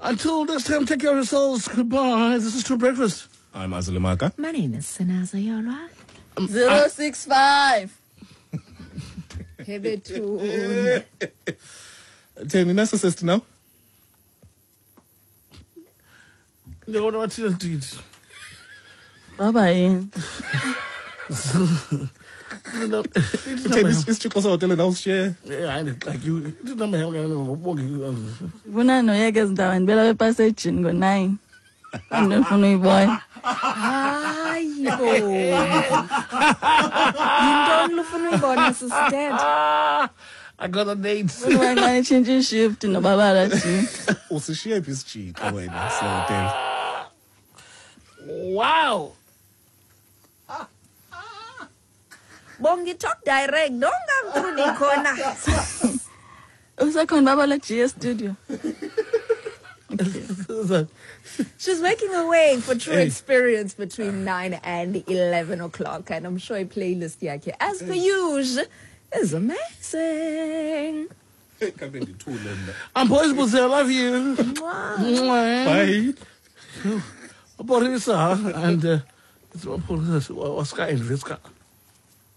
Until next time, take care of yourselves. Goodbye. This is True Breakfast. I'm Azalimaka. My name is Sinaza Yolwa. 065. Have it tune. Tell me, narcissist now. No, what do you do? Bye-bye. It's because I tell house share. Yeah, I like you. Buna no yeges ndaweni bela bepassage ngo 9. Andifuna uyiboya. Hayibo. Yintoni ufuna uyibona sister? I got a date. Why not change shift no babala chi? Usishiye PSG wena so tell. Wow. Bongi talk direct. Don't come through the corner. Usakhona babala GS studio. She's making a way for True Experience between 9 and 11 o'clock. And I'm sure a playlist yakhe, as per usual, is amazing. I'm boys, I love you. Bye. And it's Oscar Invesca.